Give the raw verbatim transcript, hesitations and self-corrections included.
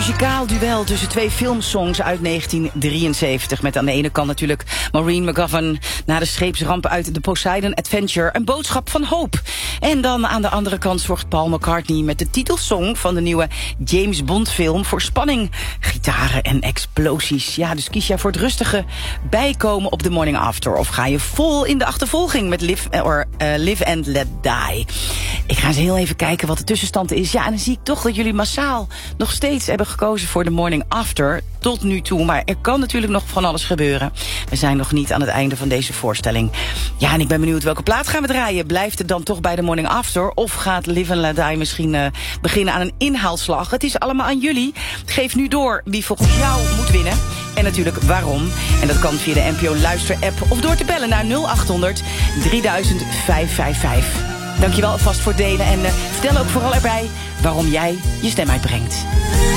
muzikaal duel tussen twee filmsongs uit negentien drieënzeventig... met aan de ene kant natuurlijk Maureen McGovern... na de scheepsramp uit The Poseidon Adventure, een boodschap van hoop. En dan aan de andere kant zorgt Paul McCartney... met de titelsong van de nieuwe James Bond film voor spanning, gitaren en explosies. Ja, dus kies jij voor het rustige bijkomen op The Morning After... of ga je vol in de achtervolging met Live, or, uh, Live and Let Die. Ik ga eens heel even kijken wat de tussenstand is. Ja, en dan zie ik toch dat jullie massaal nog steeds hebben gekozen voor The Morning After tot nu toe. Maar er kan natuurlijk nog van alles gebeuren. We zijn nog niet aan het einde van deze voorstelling. Ja, en ik ben benieuwd welke plaat gaan we draaien. Blijft het dan toch bij The Morning After? Of gaat Live and Let Die misschien uh, beginnen aan een inhaalslag? Het is allemaal aan jullie. Geef nu door wie volgens jou moet winnen. En natuurlijk waarom. En dat kan via de N P O Luister-app of door te bellen naar nul acht honderd drieduizend vijfhonderdvijfenvijftig. Dankjewel alvast voor het delen. En uh, vertel ook vooral erbij waarom jij je stem uitbrengt.